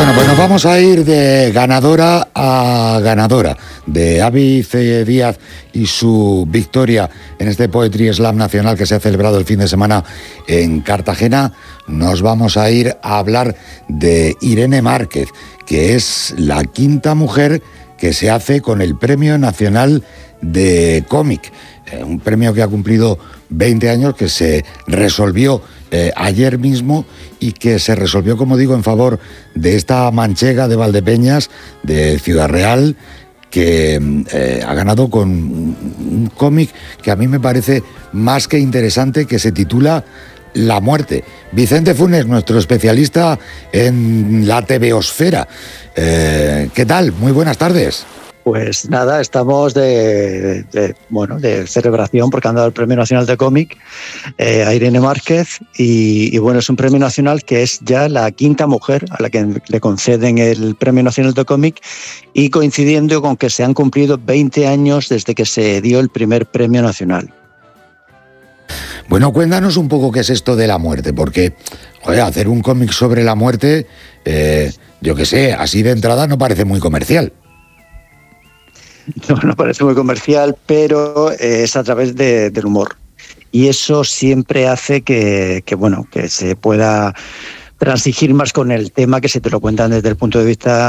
Bueno, pues nos vamos a ir de ganadora a ganadora, de Avi C. Díaz y su victoria en este Poetry Slam nacional que se ha celebrado el fin de semana en Cartagena. Nos vamos a ir a hablar de Irene Márquez, que es la quinta mujer que se hace con el Premio Nacional de Cómic, un premio que ha cumplido 20 años, que se resolvió ayer mismo y que se resolvió, como digo, en favor de esta manchega de Valdepeñas, de Ciudad Real, que ha ganado con un cómic que a mí me parece más que interesante, que se titula La muerte. Vicente Funes, nuestro especialista en la TVosfera. ¿Qué tal? Muy buenas tardes. Pues nada, estamos de celebración porque han dado el Premio Nacional de Cómic a Irene Márquez y bueno, es un premio nacional que es ya la quinta mujer a la que le conceden el Premio Nacional de Cómic, y coincidiendo con que se han cumplido 20 años desde que se dio el primer premio nacional. Bueno, cuéntanos un poco qué es esto de la muerte, porque, joder, hacer un cómic sobre la muerte, yo qué sé, así de entrada no parece muy comercial. No parece muy comercial, pero es a través del humor. Y eso siempre hace que se pueda transigir más con el tema, que se te lo cuentan desde el punto de vista